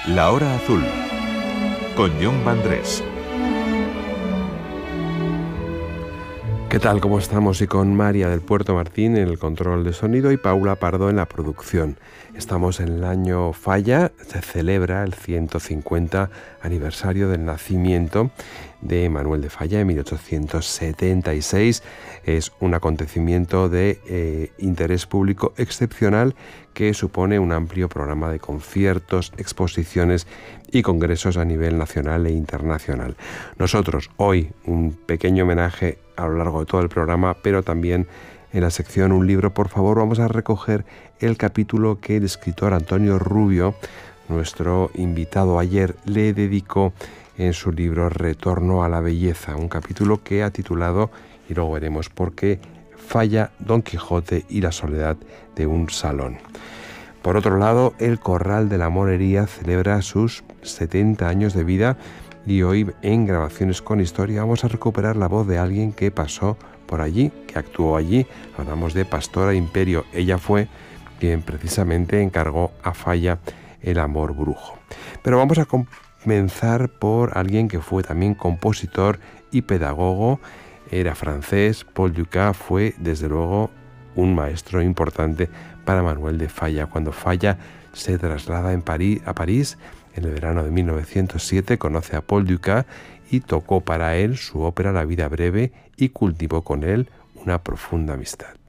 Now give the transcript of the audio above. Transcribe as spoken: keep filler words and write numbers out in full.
La Hora Azul, con Jon Vandrés. ¿Qué tal? ¿Cómo estamos? Y con María del Puerto Martín en el control de sonido y Paula Pardo en la producción. Estamos en el año Falla, se celebra el ciento cincuenta aniversario del nacimiento de Manuel de Falla en mil ochocientos setenta y seis. Es un acontecimiento de eh, interés público excepcional que supone un amplio programa de conciertos, exposiciones y congresos a nivel nacional e internacional. Nosotros hoy un pequeño homenaje a lo largo de todo el programa, pero también en la sección Un libro, por favor, vamos a recoger el capítulo que el escritor Antonio Rubio, nuestro invitado ayer, le dedicó en su libro Retorno a la belleza, un capítulo que ha titulado, y luego veremos por qué, Falla, Don Quijote y la soledad de un salón. Por otro lado, el Corral de la Morería celebra sus setenta años de vida y hoy en Grabaciones con Historia vamos a recuperar la voz de alguien que pasó por allí, que actuó allí. Hablamos de Pastora Imperio. Ella fue quien precisamente encargó a Falla El amor brujo. Pero vamos a comenzar por alguien que fue también compositor y pedagogo. Era francés. Paul Dukas fue, desde luego, un maestro importante para Manuel de Falla. Cuando Falla se traslada en París, a París en el verano de mil novecientos siete, conoce a Paul Dukas y tocó para él su ópera La vida breve y cultivó con él una profunda amistad.